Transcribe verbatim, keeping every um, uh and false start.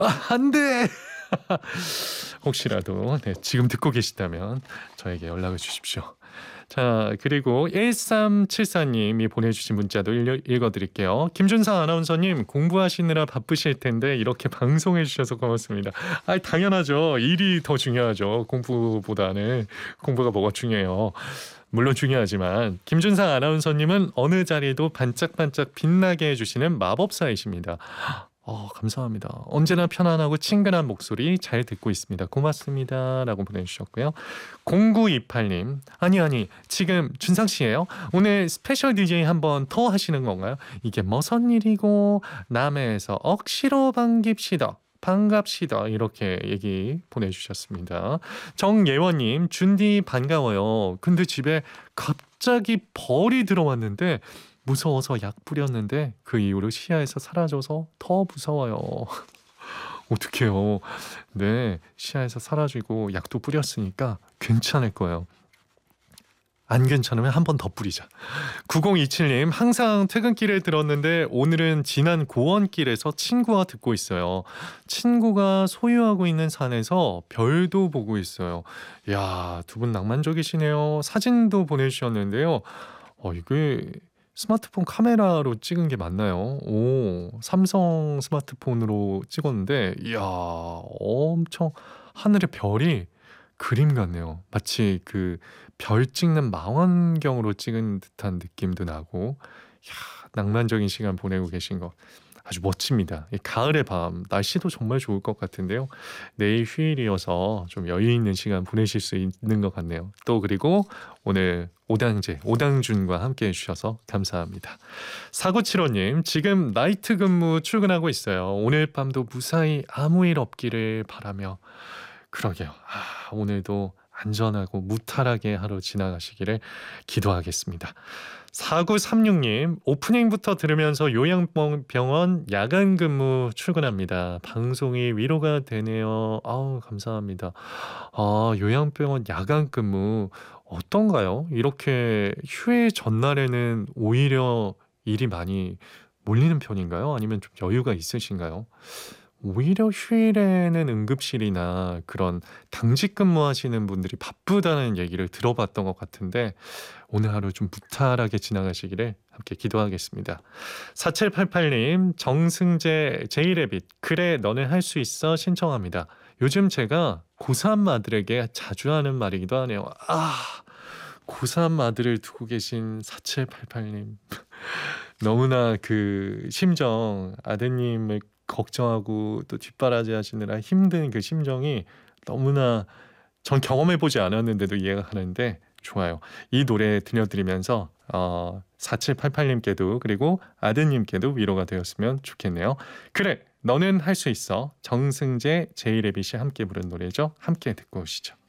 아 안 돼. 혹시라도 네 지금 듣고 계시다면 저에게 연락을 주십시오. 자 그리고 일삼칠사 님이 보내주신 문자도 읽 읽어드릴게요. 김준상 아나운서님 공부하시느라 바쁘실 텐데 이렇게 방송해 주셔서 고맙습니다. 아 당연하죠. 일이 더 중요하죠. 공부보다는. 공부가 뭐가 중요해요. 물론 중요하지만 김준상 아나운서님은 어느 자리도 반짝반짝 빛나게 해주시는 마법사이십니다. 어 감사합니다. 언제나 편안하고 친근한 목소리 잘 듣고 있습니다. 고맙습니다. 라고 보내주셨고요. 공구이팔 님. 아니 아니 지금 준상 씨예요? 오늘 스페셜 디제이 한 번 더 하시는 건가요? 이게 무슨 일이고 남해에서 억시로 반깁시다. 반갑시다. 이렇게 얘기 보내주셨습니다. 정예원님. 준디 반가워요. 근데 집에 갑자기 벌이 들어왔는데 무서워서 약 뿌렸는데 그 이후로 시야에서 사라져서 더 무서워요. 어떡해요. 네, 시야에서 사라지고 약도 뿌렸으니까 괜찮을 거예요. 안 괜찮으면 한 번 더 뿌리자. 구공이칠 님. 항상 퇴근길에 들었는데 오늘은 지난 고원길에서 친구와 듣고 있어요. 친구가 소유하고 있는 산에서 별도 보고 있어요. 이야, 두 분 낭만적이시네요. 사진도 보내주셨는데요. 어, 이게 스마트폰 카메라로 찍은 게 맞나요? 오, 삼성 스마트폰으로 찍었는데 이야, 엄청 하늘의 별이 그림 같네요. 마치 그 별 찍는 망원경으로 찍은 듯한 느낌도 나고, 이야, 낭만적인 시간 보내고 계신 거 아주 멋집니다. 이 가을의 밤, 날씨도 정말 좋을 것 같은데요. 내일 휴일이어서 좀 여유 있는 시간 보내실 수 있는 것 같네요. 또 그리고 오늘 오당제, 오당준과 함께 해주셔서 감사합니다. 사구칠오 님. 지금 나이트 근무 출근하고 있어요. 오늘 밤도 무사히 아무 일 없기를 바라며. 그러게요. 아, 오늘도 안전하고 무탈하게 하루 지나가시기를 기도하겠습니다. 사구삼육 님. 오프닝부터 들으면서 요양병원 야간 근무 출근합니다. 방송이 위로가 되네요. 아우 감사합니다. 아 요양병원 야간 근무 어떤가요? 이렇게 휴일 전날에는 오히려 일이 많이 몰리는 편인가요? 아니면 좀 여유가 있으신가요? 오히려 휴일에는 응급실이나 그런 당직 근무하시는 분들이 바쁘다는 얘기를 들어봤던 것 같은데 오늘 하루 좀 무탈하게 지나가시기를 함께 기도하겠습니다. 사칠팔팔 님. 정승재 제이레빗 그래 너는 할 수 있어 신청합니다. 요즘 제가 고삼 아들에게 자주 하는 말이기도 하네요. 아 고삼 아들을 두고 계신 사칠팔팔 님. 너무나 그 심정 아드님을 걱정하고 또 뒷바라지 하시느라 힘든 그 심정이 너무나 전 경험해보지 않았는데도 이해가 가는데 좋아요. 이 노래 들려드리면서 어, 사칠팔팔 님께도 그리고 아드님께도 위로가 되었으면 좋겠네요. 그래 너는 할 수 있어. 정승재 제이레빗이 함께 부른 노래죠. 함께 듣고 오시죠.